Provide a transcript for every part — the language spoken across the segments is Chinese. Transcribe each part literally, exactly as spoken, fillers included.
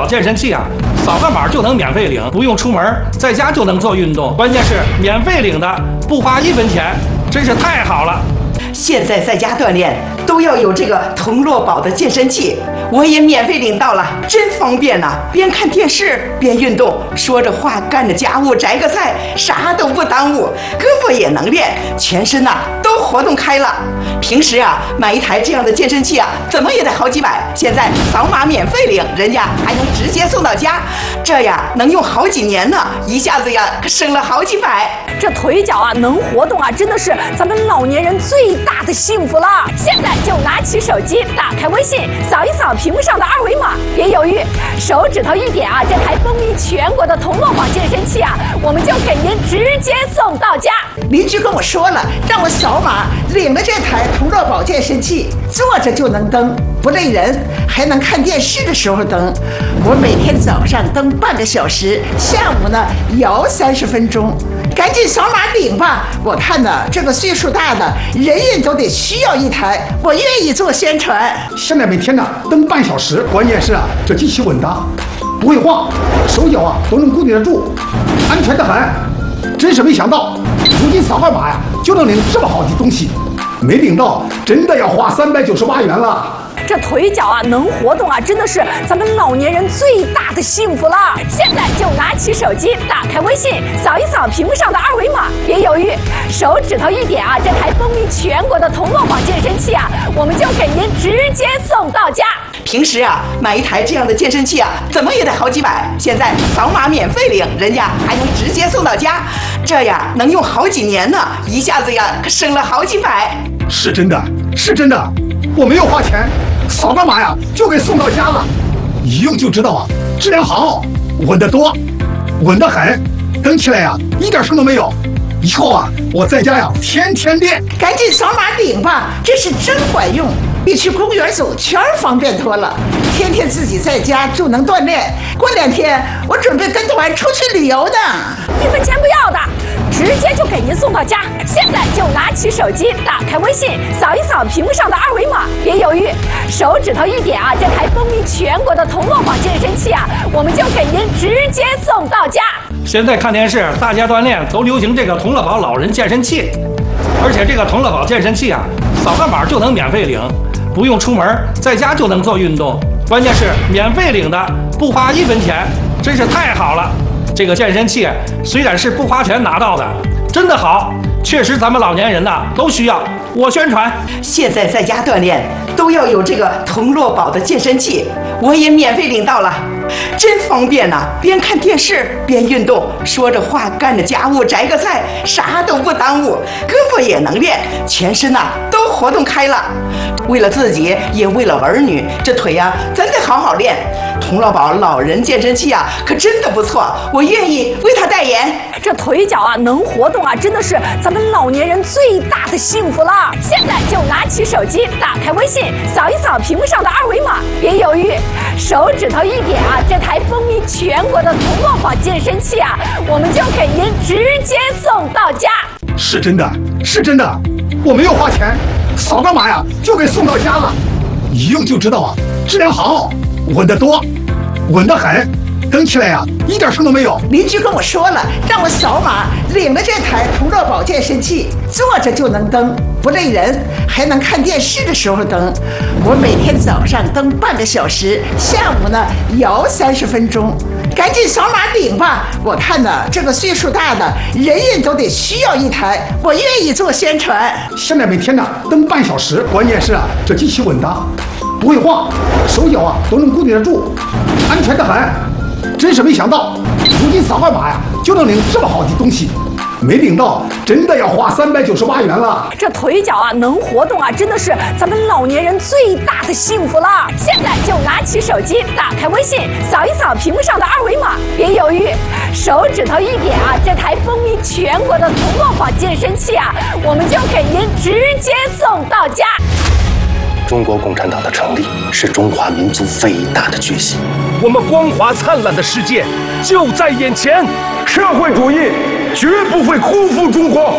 健身器啊，扫个码就能免费领，不用出门，在家就能做运动。关键是免费领的，不花一分钱，真是太好了。 现在在家锻炼都要有这个童乐宝的健身器，我也免费领到了，真方便呐、啊！边看电视边运动，说着话干着家务，摘个菜，啥都不耽误，胳膊也能练，全身呐、啊、都活动开了。平时啊买一台这样的健身器啊，怎么也得好几百，现在扫码免费领，人家还能直接送到家，这呀能用好几年呢，一下子呀可省了好几百。 这腿脚啊能活动啊，真的是咱们老年人最大的幸福了。现在就拿起手机，打开微信，扫一扫屏幕上的二维码，别犹豫，手指头一点啊，这台风靡全国的童乐宝健身器啊，我们就给您直接送到家。 邻居跟我说了，让我扫码领了这台童乐宝健身器，坐着就能蹬，不累人，还能看电视的时候蹬。我每天早上蹬半个小时，下午呢摇三十分钟。赶紧扫码领吧！我看呢，这个岁数大的人人都得需要一台，我愿意做宣传。 现在每天呢蹬半小时，关键是啊，这机器稳当，不会晃，手脚啊都能固定得住，安全得很。真是没想到，如今扫个码呀就能领这么好的东西，没领到真的要花三百九十八元了。 这腿脚啊能活动啊，真的是咱们老年人最大的幸福了。现在就拿起手机，打开微信，扫一扫屏幕上的二维码，别犹豫，手指头一点啊，这台风靡全国的童乐宝健身器啊，我们就给您直接送到家。 平时啊买一台这样的健身器啊，怎么也得好几百，现在扫码免费领，人家还能直接送到家，这呀能用好几年呢，一下子呀可省了好几百。 是真的，是真的，我没有花钱，扫个码呀就给送到家了，一用就知道啊，质量好，稳得多，稳得很，蹬起来呀一点声都没有。以后啊我在家呀天天练。 赶紧扫码领吧，这是真管用，比去公园走圈方便多了。天天自己在家就能锻炼，过两天我准备跟团出去旅游呢。 一分钱不要的，直接就给您送到家。现在就拿起手机，打开微信，扫一扫屏幕上的二维码，别犹豫，手指头一点啊，这台风靡全国的童乐宝健身器啊，我们就给您直接送到家。 现在看电视，大家锻炼都流行这个童乐宝老人健身器，而且这个童乐宝健身器啊，扫个码就能免费领，不用出门，在家就能做运动。关键是免费领的，不花一分钱，真是太好了。这个健身器虽然是不花钱拿到的，真的好，确实咱们老年人呐都需要。我宣传， 现在在家锻炼都要有这个童乐宝的健身器，我也免费领到了，真方便呐、啊！边看电视边运动，说着话干着家务，摘个菜，啥都不耽误，胳膊也能练，全身呐、啊、都活动开了。为了自己，也为了儿女，这腿呀、啊、真得好好练。童乐宝老人健身器啊，可真的不错，我愿意为他代言。 这腿脚啊能活动啊，真的是咱们老年人最大的幸福了。现在就拿起手机，打开微信，扫一扫屏幕上的二维码，别犹豫，手指头一点啊，这台风靡全国的童乐宝健身器啊，我们就给您直接送到家。 是真的，是真的，我没有花钱，扫个码呀就给送到家了，一用就知道啊，质量好，稳得多，稳得很，蹬起来呀一点声都没有。 邻居跟我说了，让我扫码领了这台童乐宝健身器，坐着就能蹬，不累人，还能看电视的时候蹬。我每天早上蹬半个小时，下午呢摇三十分钟。赶紧扫码领吧！我看呢，这个岁数大的人人都得需要一台，我愿意做宣传。 现在每天呢蹬半小时，关键是啊，这机器稳当，不会晃，手脚啊都能固定得住，安全得很。真是没想到，如今扫个码呀就能领这么好的东西，没领到真的要花三百九十八元了。 这腿脚啊能活动啊，真的是咱们老年人最大的幸福了。现在就拿起手机，打开微信，扫一扫屏幕上的二维码，别犹豫，手指头一点啊，这台风靡全国的童乐宝健身器啊，我们就给您直接送到家。 中国共产党的成立是中华民族伟大的决心， 我们光华灿烂的世界就在眼前， 社会主义绝不会辜负中国。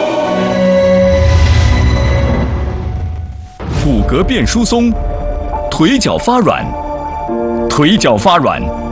骨骼变疏松，腿脚发软，腿脚发软